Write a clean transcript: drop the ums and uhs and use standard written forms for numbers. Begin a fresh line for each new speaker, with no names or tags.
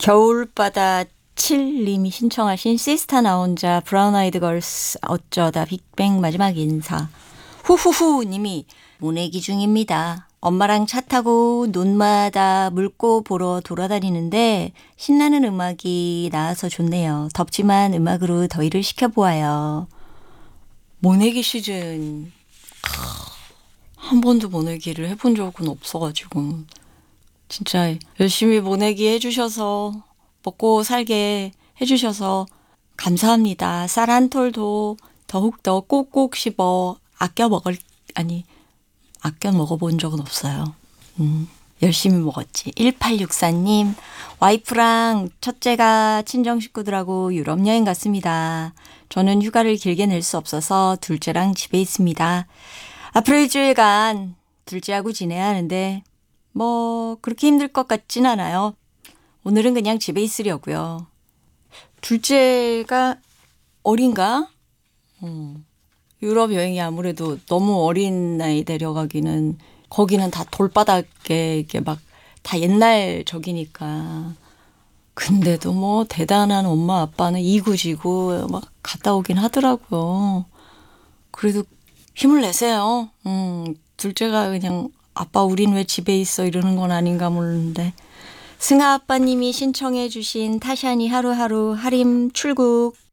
겨울바다 7님이 신청하신 시스타 나 혼자 브라운 아이드 걸스 어쩌다 빅뱅 마지막 인사. 후후후 님이 모내기 중입니다. 엄마랑 차 타고 논마다 물고 보러 돌아다니는데 신나는 음악이 나와서 좋네요. 덥지만 음악으로 더위를 식혀보아요. 모내기 시즌 한 번도 모내기를 해본 적은 없어가지고 진짜 열심히 모내기 해주셔서 먹고 살게 해주셔서 감사합니다. 쌀 한 톨도 더욱더 꼭꼭 씹어 아껴 먹어본 적은 없어요. 열심히 먹었지. 1864님, 와이프랑 첫째가 친정 식구들하고 유럽 여행 갔습니다. 저는 휴가를 길게 낼 수 없어서 둘째랑 집에 있습니다. 앞으로 일주일간 둘째하고 지내야 하는데 뭐 그렇게 힘들 것 같진 않아요. 오늘은 그냥 집에 있으려고요. 둘째가 어린가? 유럽 여행이 아무래도 너무 어린 나이 데려가기는 거기는 다 돌바닥에 이게 막 다 옛날 적이니까. 근데도 뭐 대단한 엄마 아빠는 이구지구 막 갔다 오긴 하더라고요. 그래도 힘을 내세요. 둘째가 그냥 아빠 우린 왜 집에 있어 이러는 건 아닌가 모르는데. 승아 아빠님이 신청해 주신 타샤니 하루하루 하림 출국